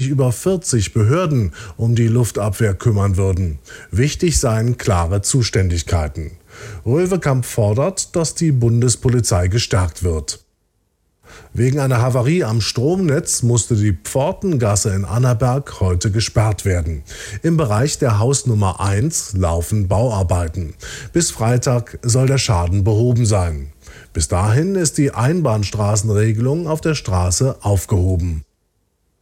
sich über 40 Behörden um die Luftabwehr kümmern würden. Wichtig seien klare Zuständigkeiten. Röwekamp fordert, dass die Bundespolizei gestärkt wird. Wegen einer Havarie am Stromnetz musste die Pfortengasse in Annaberg heute gesperrt werden. Im Bereich der Hausnummer 1 laufen Bauarbeiten. Bis Freitag soll der Schaden behoben sein. Bis dahin ist die Einbahnstraßenregelung auf der Straße aufgehoben.